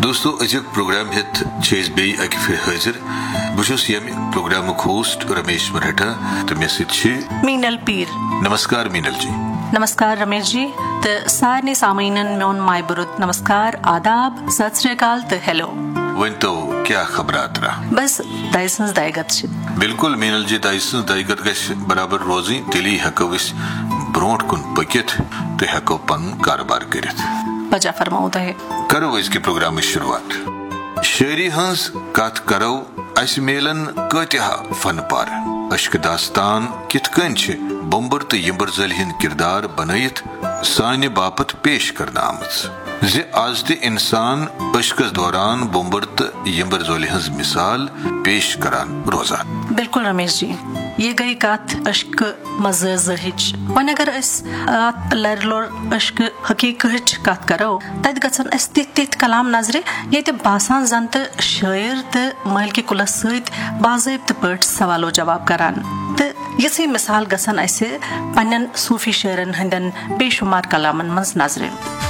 دوستو أزیُک پروگرام ہیتھ چھِ أسۍ بیٚیہِ اَکہِ پھِرِ حٲضِر بہٕ چھُس ییٚمہِ پروگرامُک ہوسٹ رمیش مرہٹا تہٕ مےٚ سۭتۍ چھِ مینل پیٖر. نمسکار مینل جی. نمسکار رمیش جی تہٕ سارنٕے سامعیٖنن میون ماے بُرُد نمسکار، آداب، ست سری اکال تہٕ ہیلو. ؤنۍتو کیٛاہ خبرات را؟ بس دَیہِ سٕنٛز دَیہِ گت چھِ. بالکل مینل جی، دَیہِ سٕنٛز دَیہِ گت گژھِ برابر روزٕنۍ، تیٚلی ہٮ۪کو أسۍ برونٛٹھ کُن پٔکِتھ تہٕ ہٮ۪کو پنُن کارٕبار کٔرِتھ. وجہ فرماوو تۄہہِ. کرو أزکہِ پروگرامٕچ شروعات. شٲعری ہٕنٛز کتھ کرو، اسہِ میلن کۭتیاہ فن پارٕ. اشکہٕ داستان کِتھ کٔنۍ چھِ بومبر تہٕ یمبر زلہِ ہٕنٛدۍ کردار بنٲیِتھ سانہِ باپت پیش کرنہٕ آمٕژ زِ آز تہِ اِنسان اشکس دوران بومبر تہٕ یمبر زولہِ ہٕنٛز مثال پیش کران روزان. بالکل رمیش جی، یہ گئی کتھ اشکہٕ مزازٕہٕچ. وۄنۍ اگر أسۍ اتھ لرِ لور اشکہٕ حقیٖقہٕچ کتھ کرو، تتہِ گژھن اسہِ تِتھۍ کلام نظرِ ییٚتہِ باسان زن تہٕ شٲعر تہٕ مٲلکہِ کُلس سۭتۍ باضٲبطہٕ پٲٹھۍ سوالو جواب کران. تہٕ یِژھٕے مثال گژھن اسہِ پننٮ۪ن صوٗفی شٲعرن ہٕنٛدٮ۪ن بے شُمار کلامن منٛز نظرِ.